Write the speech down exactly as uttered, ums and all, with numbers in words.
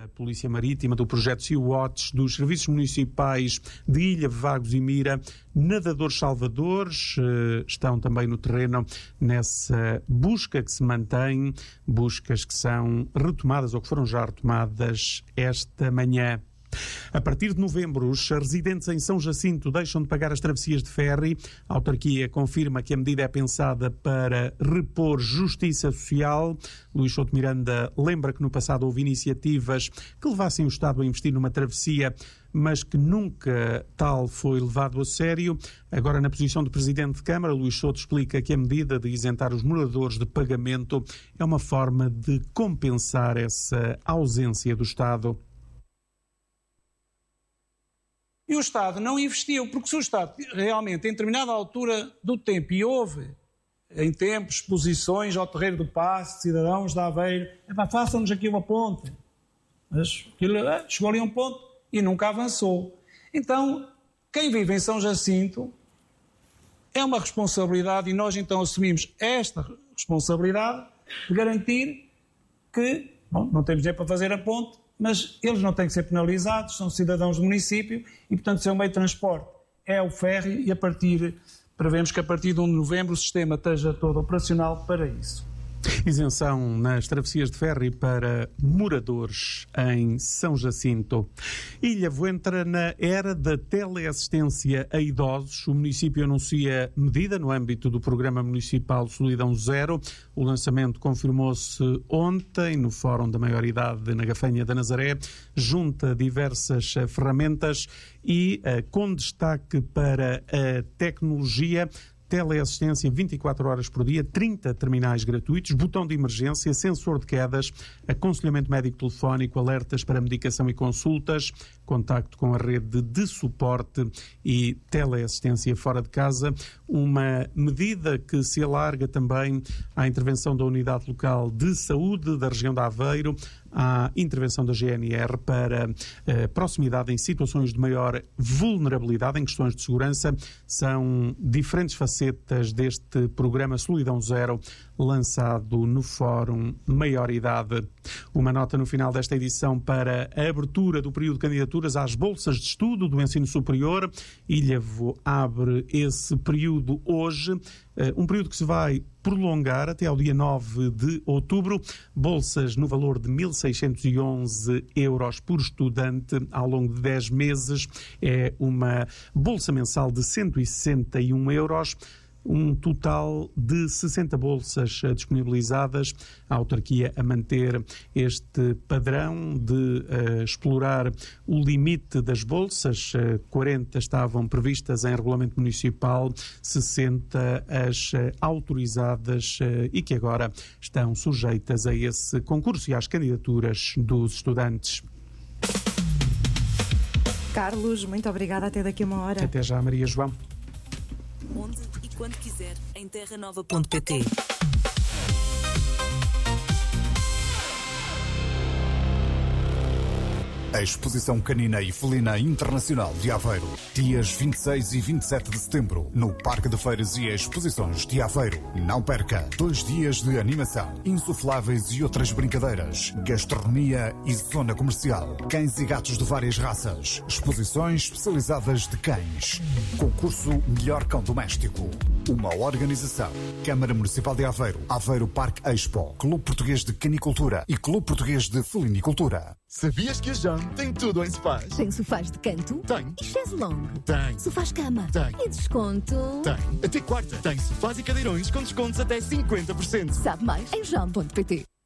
da Polícia Marítima, do projeto Sea-Watch, dos serviços municipais de Ilha, Vagos e Mira, nadadores salvadores, estão também no terreno nessa busca que se mantém, buscas que são retomadas ou que foram já retomadas esta manhã. A partir de novembro, os residentes em São Jacinto deixam de pagar as travessias de ferry. A autarquia confirma que a medida é pensada para repor justiça social. Luís Souto Miranda lembra que no passado houve iniciativas que levassem o Estado a investir numa travessia, mas que nunca tal foi levado a sério. Agora, na posição de Presidente de Câmara, Luís Souto explica que a medida de isentar os moradores de pagamento é uma forma de compensar essa ausência do Estado. E o Estado não investiu, porque se o Estado realmente, em determinada altura do tempo, e houve, em tempos, exposições ao Terreiro do Paço, cidadãos de Aveiro, epá, façam-nos aqui uma ponte. Mas aquilo, ah, chegou ali um ponto e nunca avançou. Então, quem vive em São Jacinto é uma responsabilidade, e nós então assumimos esta responsabilidade de garantir que, bom, não temos dinheiro para fazer a ponte, mas eles não têm que ser penalizados, são cidadãos do município e, portanto, seu meio de transporte é o ferry e, a partir, prevemos que a partir de um de novembro o sistema esteja todo operacional para isso. Isenção nas travessias de ferry para moradores em São Jacinto. Ilhavo entra na era da teleassistência a idosos. O município anuncia medida no âmbito do Programa Municipal Solidão Zero. O lançamento confirmou-se ontem no Fórum da Maioridade na Gafanha da Nazaré. Junta diversas ferramentas e uh, com destaque para a tecnologia. Teleassistência vinte e quatro horas por dia, trinta terminais gratuitos, botão de emergência, sensor de quedas, aconselhamento médico telefónico, alertas para medicação e consultas, contacto com a rede de suporte e teleassistência fora de casa. Uma medida que se alarga também à intervenção da Unidade Local de Saúde da região de Aveiro, à intervenção da G N R para eh, proximidade em situações de maior vulnerabilidade, em questões de segurança. São diferentes facetas deste programa Solidão Zero, lançado no Fórum Maioridade. Uma nota no final desta edição para a abertura do período de candidaturas às bolsas de estudo do ensino superior. Ilhavo abre esse período hoje, um período que se vai prolongar até ao dia nove de outubro. Bolsas no valor de mil seiscentos e onze euros por estudante ao longo de dez meses. É uma bolsa mensal de cento e sessenta e um euros. Um total de sessenta bolsas disponibilizadas, a autarquia a manter este padrão de uh, explorar o limite das bolsas. Uh, quarenta estavam previstas em regulamento municipal, sessenta as uh, autorizadas uh, e que agora estão sujeitas a esse concurso e às candidaturas dos estudantes. Carlos, muito obrigada. Até daqui a uma hora. Até já, Maria João. Onde e quando quiser, em terra nova ponto pt. A Exposição Canina e Felina Internacional de Aveiro. Dias vinte e seis e vinte e sete de setembro, no Parque de Feiras e Exposições de Aveiro. Não perca dois dias de animação, insufláveis e outras brincadeiras, gastronomia e zona comercial. Cães e gatos de várias raças. Exposições especializadas de cães. Concurso Melhor Cão Doméstico. Uma organização. Câmara Municipal de Aveiro. Aveiro Parque Expo. Clube Português de Canicultura e Clube Português de Felinicultura. Sabias que a Jam tem tudo em sofás? Tem sofás de canto? Tem. E chaise longue? Tem. Sofás cama? Tem. E desconto? Tem. Até quarta. Tem sofás e cadeirões com descontos até cinquenta por cento. Sabe mais em jam ponto pt.